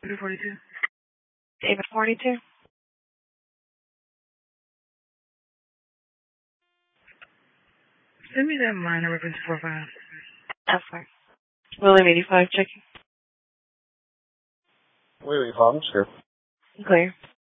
42. David 42. Send me that minor reference profile. F5. William 85 checking. Wait, Holmes here. Clear.